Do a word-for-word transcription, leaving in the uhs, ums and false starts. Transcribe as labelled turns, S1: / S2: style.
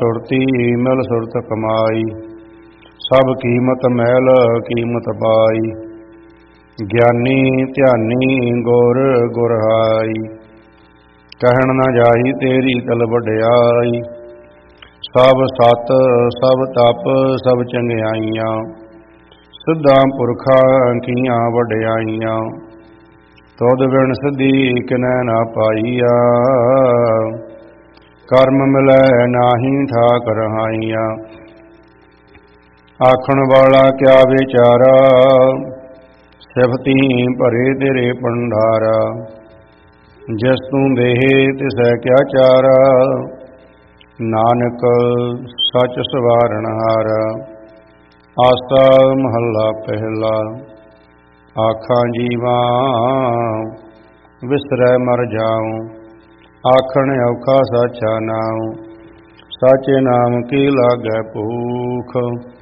S1: ਸੁਰਤੀ ਮਿਲ ਸੁਰਤ ਕਮਾਈ, ਸਭ ਕੀਮਤ ਮੈਲ ਕੀਮਤ ਪਾਈ। ਗਿਆਨੀ ਧਿਆਨੀ ਗੁਰ ਗੁਰਹਾਈ, ਕਹਿਣ ਨਾ ਜਾਈ ਤੇਰੀ ਤਲ ਵਡਿਆਈ। ਸਭ ਸਤ ਸਭ ਤਪ ਸਭ ਚੰਗਿਆਈਆਂ, ਸਿੱਧਾਂ ਪੁਰਖਾਂ ਕੀਆਂ ਵਡਿਆਈਆਂ। ਤੁਧ ਬਿਨ ਸਿੱਧੀ ਕਿਨੈ ਨਾ ਪਾਈਆ, ਕਰਮ ਮਿਲੈ ਨਾਹੀ ਠਾਕ ਰਹਾਈਆ। ਆਖਣ ਵਾਲਾ ਕਿਆ ਵਿਚਾਰਾ, ਸਿਫਤੀ ਭਰੇ ਤੇਰੇ ਭੰਡਾਰਾ। ਜਿਸ ਤੂੰ ਦੇਹ ਤਿਸੈ ਕਿਆ ਚਾਰਾ, ਨਾਨਕ ਸੱਚ ਸਵਾਰਨਹਾਰਾ। ਆਸਾ ਮਹੱਲਾ ਪਹਿਲਾ। ਆਖਾਂ ਜੀਵਾਂ ਵਿਸਰੈ ਮਰ ਜਾਉ, ਆਖਣ ਔਖਾ ਸਾਚਾ ਨਾਉ। ਸਾਚੇ ਨਾਮ ਕੀ ਲਾਗੈ ਭੂਖ,